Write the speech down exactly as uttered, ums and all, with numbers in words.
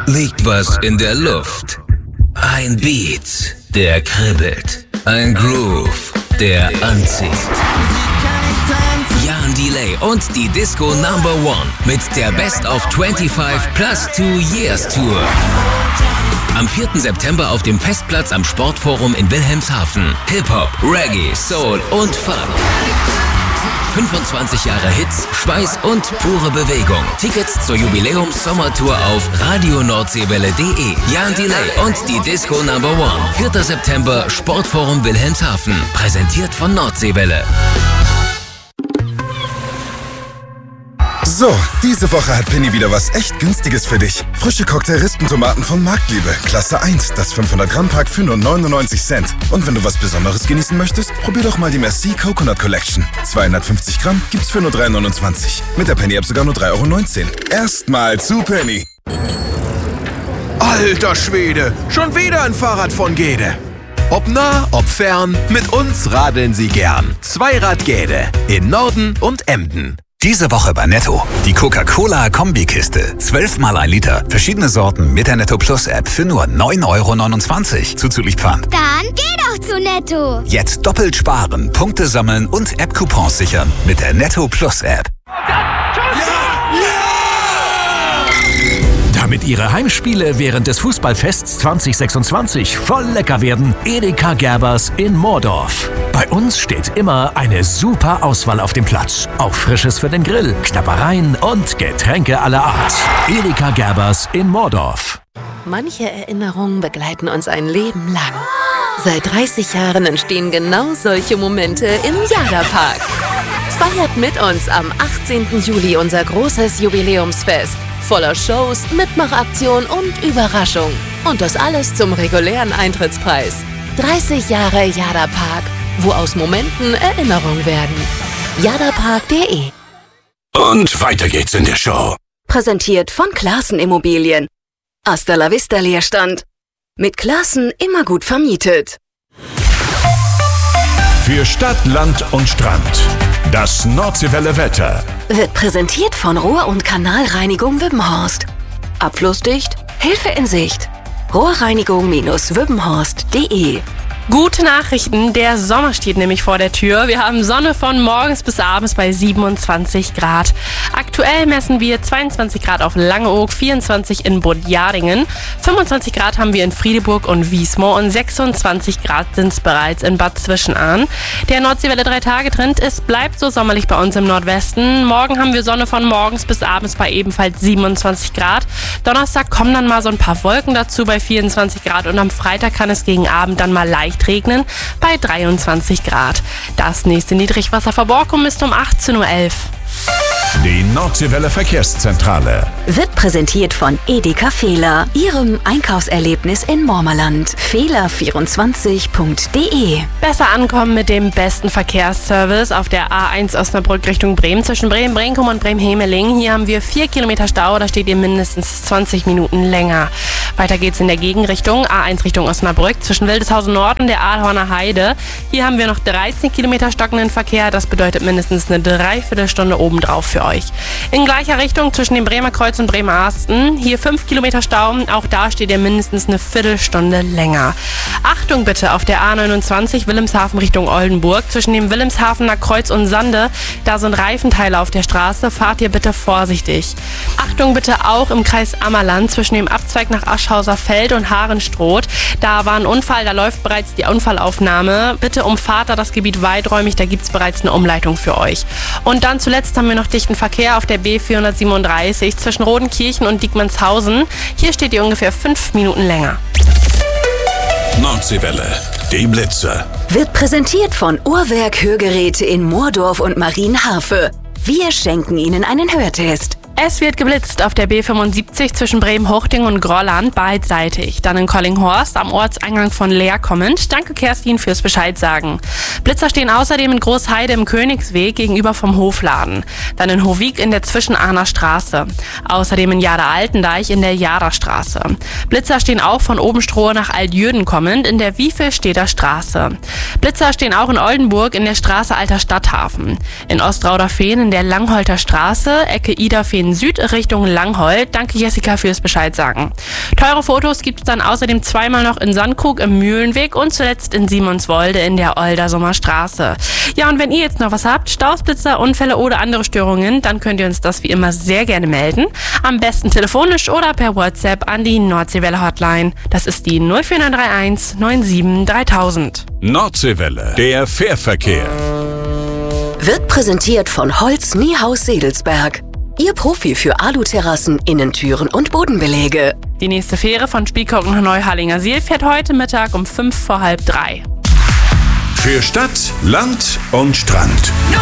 liegt was in der Luft. Ein Beat, der kribbelt. Ein Groove, der anzieht. Jan Delay und die Disco Number One mit der Best of fünfundzwanzig plus two Years Tour. Am vierten September auf dem Festplatz am Sportforum in Wilhelmshaven. Hip-Hop, Reggae, Soul und Funk. fünfundzwanzig Jahre Hits, Schweiß und pure Bewegung. Tickets zur Jubiläums-Sommertour auf radio nordseewelle punkt de. Jan Delay und die Disco Number One. vierter September, Sportforum Wilhelmshaven. Präsentiert von Nordseewelle. So, diese Woche hat Penny wieder was echt Günstiges für dich. Frische Cocktail-Rispentomaten von Marktliebe, Klasse eins, das fünfhundert Gramm Pack für nur neunundneunzig Cent. Und wenn du was Besonderes genießen möchtest, probier doch mal die Merci Coconut Collection. zweihundertfünfzig Gramm gibt's für nur drei neunundzwanzig. Mit der Penny-App sogar nur drei Euro neunzehn. Erstmal zu Penny. Alter Schwede, schon wieder ein Fahrrad von Gede. Ob nah, ob fern, mit uns radeln Sie gern. Zweirad Gede in Norden und Emden. Diese Woche bei Netto. Die Coca-Cola-Kombikiste. zwölf mal ein Liter. Verschiedene Sorten mit der Netto Plus App für nur neun Euro neunundzwanzig. Zuzüglich Pfand. Dann geh doch zu Netto. Jetzt doppelt sparen, Punkte sammeln und App-Coupons sichern mit der Netto Plus App. Damit Ihre Heimspiele während des Fußballfests zwanzig sechsundzwanzig voll lecker werden, Edeka Gerbers in Moordorf. Bei uns steht immer eine super Auswahl auf dem Platz. Auch Frisches für den Grill, Knabbereien und Getränke aller Art. Edeka Gerbers in Moordorf. Manche Erinnerungen begleiten uns ein Leben lang. Seit dreißig Jahren entstehen genau solche Momente im Jada-Park. Feiert mit uns am achtzehnten Juli unser großes Jubiläumsfest. Voller Shows, Mitmachaktion und Überraschung. Und das alles zum regulären Eintrittspreis. dreißig Jahre Jada-Park, wo aus Momenten Erinnerungen werden. jadapark punkt de. Und weiter geht's in der Show. Präsentiert von Classen Immobilien. Hasta la Vista Leerstand. Mit Classen immer gut vermietet. Für Stadt, Land und Strand. Das Nordseewelle Wetter. Wird präsentiert von Rohr- und Kanalreinigung Wippenhorst. Abflussdicht, Hilfe in Sicht. Rohrreinigung Wippenhorst punkt de. Gute Nachrichten, der Sommer steht nämlich vor der Tür. Wir haben Sonne von morgens bis abends bei siebenundzwanzig Grad. Aktuell messen wir zweiundzwanzig Grad auf Langeoog, vierundzwanzig in Budjadingen, fünfundzwanzig Grad haben wir in Friedeburg und Wiesmoor und sechsundzwanzig Grad sind es bereits in Bad Zwischenahn. Der Nordseewelle drei Tage Trend, es bleibt so sommerlich bei uns im Nordwesten. Morgen haben wir Sonne von morgens bis abends bei ebenfalls siebenundzwanzig Grad. Donnerstag kommen dann mal so ein paar Wolken dazu bei vierundzwanzig Grad und am Freitag kann es gegen Abend dann mal leicht regnen bei dreiundzwanzig Grad. Das nächste Niedrigwasserverborgung ist um achtzehn Uhr elf. Die Nordseewelle Verkehrszentrale wird präsentiert von Edeka Fehler, Ihrem Einkaufserlebnis in Mormerland. Fehler vierundzwanzig punkt de. Besser ankommen mit dem besten Verkehrsservice auf der A eins Osnabrück Richtung Bremen zwischen Bremen-Brenkum und Bremen-Hemeling. Hier haben wir vier Kilometer Stau, da steht ihr mindestens zwanzig Minuten länger. Weiter geht's in der Gegenrichtung, A eins Richtung Osnabrück zwischen Wildeshausen Nord und der Ahlhorner Heide. Hier haben wir noch dreizehn Kilometer stockenden Verkehr, das bedeutet mindestens eine Dreiviertelstunde obendrauf für euch. In gleicher Richtung zwischen dem Bremer Kreuz und Bremerhaven. Hier fünf Kilometer Stau. Auch da steht ihr mindestens eine Viertelstunde länger. Achtung bitte auf der A neunundzwanzig Wilhelmshaven Richtung Oldenburg. Zwischen dem Wilhelmshavener Kreuz und Sande. Da sind Reifenteile auf der Straße. Fahrt ihr bitte vorsichtig. Achtung bitte auch im Kreis Ammerland zwischen dem Abzweig nach Aschhauser Feld und Harenstraat. Da war ein Unfall. Da läuft bereits die Unfallaufnahme. Bitte umfahrt da das Gebiet weiträumig. Da gibt es bereits eine Umleitung für euch. Und dann zuletzt haben wir noch dichten Verkehr auf der B vierhundertsiebenunddreißig zwischen Rodenkirchen und Diekmannshausen. Hier steht ihr ungefähr fünf Minuten länger. Nordseewelle, die Blitze. Wird präsentiert von Uhrwerk Hörgeräte in Moordorf und Marienharfe. Wir schenken Ihnen einen Hörtest. Es wird geblitzt auf der B fünfundsiebzig zwischen Bremen-Hochding und Grolland beidseitig. Dann in Collinghorst am Ortseingang von Leer kommend. Danke Kerstin fürs Bescheid sagen. Blitzer stehen außerdem in Großheide im Königsweg gegenüber vom Hofladen. Dann in Hovig in der Zwischenahner Straße. Außerdem in Jada-Altendeich in der Jada-Straße. Blitzer stehen auch von Obenstrohe nach Altjürden kommend in der Wiefelstedter Straße. Blitzer stehen auch in Oldenburg in der Straße Alter Stadthafen. In Ostrauderfehn in der Langholter Straße, Ecke Ida-Fehn in Südrichtung Langhold. Danke Jessica fürs Bescheid sagen. Teure Fotos gibt es dann außerdem zweimal noch in Sandkrug im Mühlenweg und zuletzt in Simonswolde in der Oldersumer Straße. Ja, und wenn ihr jetzt noch was habt, Staus, Blitzer, Unfälle oder andere Störungen, dann könnt ihr uns das wie immer sehr gerne melden. Am besten telefonisch oder per WhatsApp an die Nordseewelle Hotline. Das ist die null vier neun drei eins neun sieben dreitausend. Nordseewelle, der Fährverkehr. Wird präsentiert von Holz Niehaus Sedelsberg. Ihr Profi für Aluterrassen, Innentüren und Bodenbelege. Die nächste Fähre von Spiekeroog nach Neuharlingersiel fährt heute Mittag um fünf vor halb drei. Für Stadt, Land und Strand.